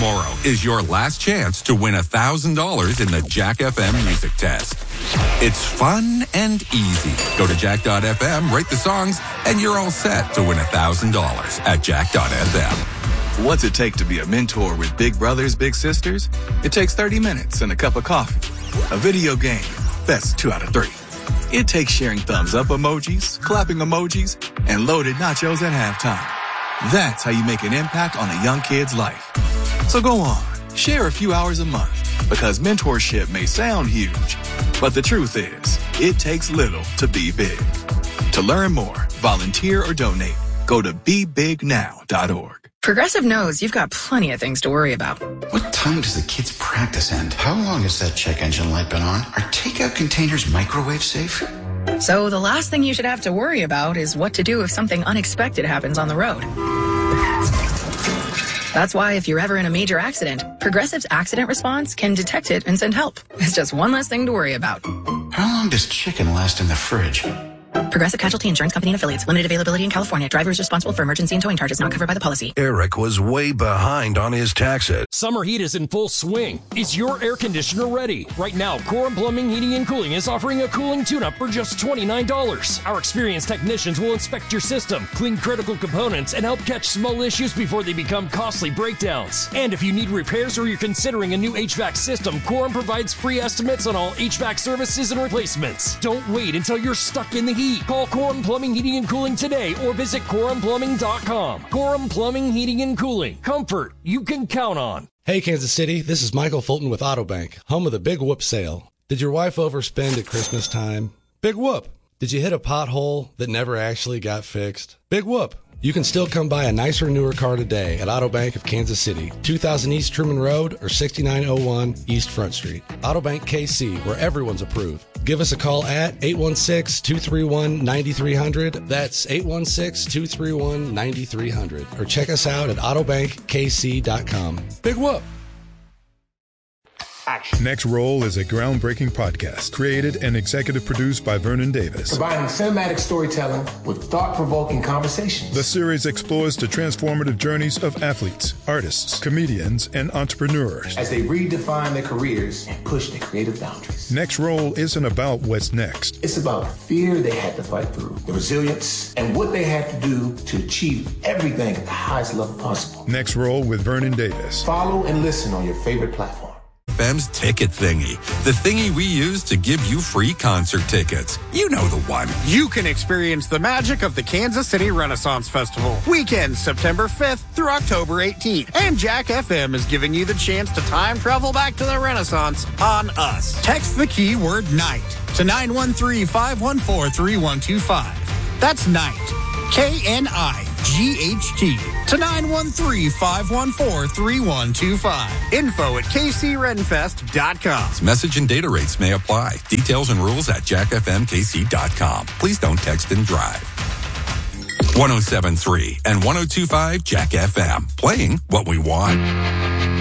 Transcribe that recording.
Tomorrow is your last chance to win $1,000 in the Jack FM music test. It's fun and easy. Go to jack.fm, rate the songs, and you're all set to win $1,000 at jack.fm. What's it take to be a mentor with big brothers, big sisters? It takes 30 minutes and a cup of coffee. A video game, that's 2 out of 3. It takes sharing thumbs up emojis, clapping emojis, and loaded nachos at halftime. That's how you make an impact on a young kid's life. So go on, share a few hours a month, because mentorship may sound huge, but the truth is, it takes little to be big. To learn more, volunteer or donate, go to BeBigNow.org. Progressive knows you've got plenty of things to worry about. What time does the kids' practice end? How long has that check engine light been on? Are takeout containers microwave safe? So the last thing you should have to worry about is what to do if something unexpected happens on the road. That's why if you're ever in a major accident, Progressive's accident response can detect it and send help. It's just one less thing to worry about. How long does chicken last in the fridge? Progressive Casualty Insurance Company and Affiliates. Limited availability in California. Driver is responsible for emergency and towing charges not covered by the policy. Eric was way behind on his taxes. Summer heat is in full swing. Is your air conditioner ready? Right now, Corum Plumbing, Heating, and Cooling is offering a cooling tune-up for just $29. Our experienced technicians will inspect your system, clean critical components, and help catch small issues before they become costly breakdowns. And if you need repairs or you're considering a new HVAC system, Corum provides free estimates on all HVAC services and replacements. Don't wait until you're stuck in the heat. Call Corum Plumbing, Heating, and Cooling today or visit CorumPlumbing.com. Corum Plumbing, Heating, and Cooling. Comfort you can count on. Hey, Kansas City, this is Michael Fulton with Autobank, home of the Big Whoop sale. Did your wife overspend at Christmas time? Big whoop. Did you hit a pothole that never actually got fixed? Big whoop. You can still come buy a nicer, newer car today at Autobank of Kansas City, 2000 East Truman Road or 6901 East Front Street. Autobank KC, where everyone's approved. Give us a call at 816-231-9300. That's 816-231-9300. Or check us out at autobankkc.com. Big whoop. Action. Next Roll is a groundbreaking podcast created and executive produced by Vernon Davis. Combining cinematic storytelling with thought-provoking conversations. The series explores the transformative journeys of athletes, artists, comedians, and entrepreneurs as they redefine their careers and push their creative boundaries. Next Roll isn't about what's next. It's about the fear they had to fight through, the resilience, and what they had to do to achieve everything at the highest level possible. Next Roll with Vernon Davis. Follow and listen on your favorite platform. FM's ticket thingy. The thingy we use to give you free concert tickets. You know the one. You can experience the magic of the Kansas City Renaissance Festival. Weekends September 5th through October 18th. And Jack FM is giving you the chance to time travel back to the Renaissance on us. Text the keyword NIGHT to 913-514-3125. That's NIGHT. KNIGHT to 913-514-3125. Info at kcrenfest.com. Message and data rates may apply. Details and rules at jackfmkc.com. Please don't text and drive. 107.3 and 102.5 Jack FM. Playing what we want.